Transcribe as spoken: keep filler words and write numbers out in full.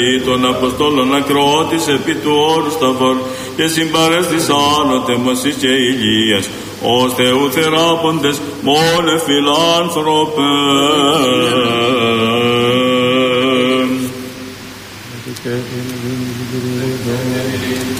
των Αποστόλων ακρότης επί του όρου Σταυρ και συμπαρέστης άλλοτε Μωσής και Ηλίας ως Θεού θεράποντες μόνε φιλάνθρωπε.